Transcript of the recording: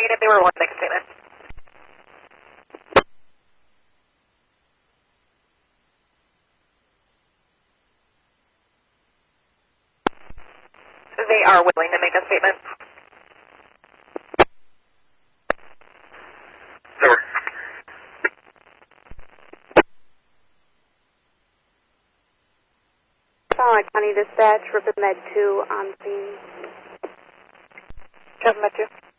asking if they were willing to make a statement. They are willing to make a statement. Over. Sonoma County Dispatch, Rapid Med 2 on scene. Rapid Med 2.